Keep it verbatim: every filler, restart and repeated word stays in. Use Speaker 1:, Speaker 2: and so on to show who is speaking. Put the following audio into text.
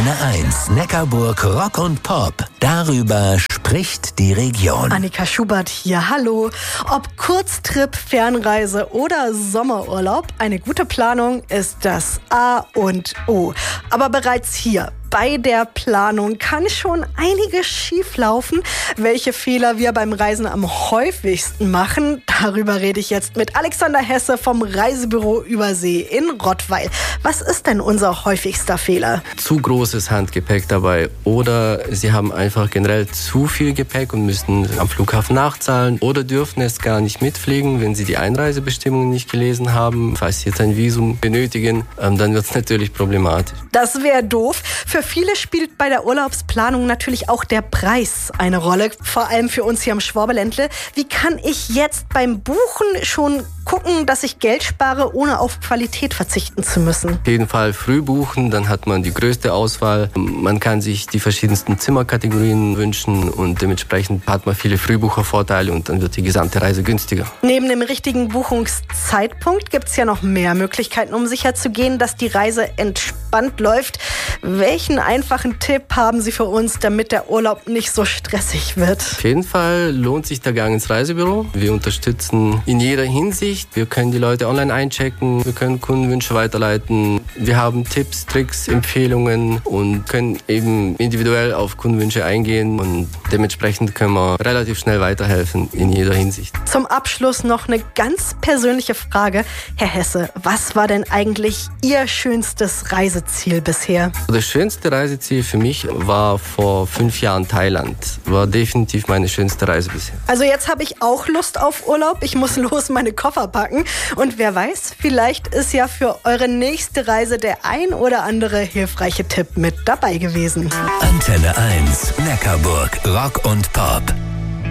Speaker 1: Antenne eins, Neckarburg Rock und Pop. Darüber spricht die Region.
Speaker 2: Annika Schubert hier, hallo. Ob Kurztrip, Fernreise oder Sommerurlaub, eine gute Planung ist das A und O. Aber bereits hier bei der Planung kann schon einiges schieflaufen. Welche Fehler wir beim Reisen am häufigsten machen, darüber rede ich jetzt mit Alexander Hesse vom Reisebüro Übersee in Rottweil. Was ist denn unser häufigster Fehler?
Speaker 3: Zu großes Handgepäck dabei oder Sie haben einfach generell zu viel Gepäck und müssen am Flughafen nachzahlen oder dürfen es gar nicht mitfliegen, wenn Sie die Einreisebestimmungen nicht gelesen haben. Falls Sie jetzt ein Visum benötigen, dann wird es natürlich problematisch.
Speaker 2: Das wäre doof. Für viele spielt bei der Urlaubsplanung natürlich auch der Preis eine Rolle, vor allem für uns hier am Schwabenländle. Wie kann ich jetzt beim Buchen schon gucken, dass ich Geld spare, ohne auf Qualität verzichten zu müssen?
Speaker 3: Auf jeden Fall früh buchen, dann hat man die größte Auswahl. Man kann sich die verschiedensten Zimmerkategorien wünschen und dementsprechend hat man viele Frühbuchervorteile und dann wird die gesamte Reise günstiger.
Speaker 2: Neben dem richtigen Buchungszeitpunkt gibt es ja noch mehr Möglichkeiten, um sicherzugehen, dass die Reise entspannt läuft. Welchen einfachen Tipp haben Sie für uns, damit der Urlaub nicht so stressig wird?
Speaker 3: Auf jeden Fall lohnt sich der Gang ins Reisebüro. Wir unterstützen in jeder Hinsicht. Wir können die Leute online einchecken, wir können Kundenwünsche weiterleiten. Wir haben Tipps, Tricks, Empfehlungen und können eben individuell auf Kundenwünsche eingehen und dementsprechend können wir relativ schnell weiterhelfen in jeder Hinsicht.
Speaker 2: Zum Abschluss noch eine ganz persönliche Frage. Herr Hesse, was war denn eigentlich Ihr schönstes Reiseziel bisher?
Speaker 3: Das schönste Reiseziel für mich war vor fünf Jahren Thailand. War definitiv meine schönste Reise bisher.
Speaker 2: Also jetzt habe ich auch Lust auf Urlaub. Ich muss los meine Koffer packen. Und wer weiß, vielleicht ist ja für eure nächste Reise der ein oder andere hilfreiche Tipp mit dabei gewesen.
Speaker 1: Antenne eins, Neckarburg Rock und Pop.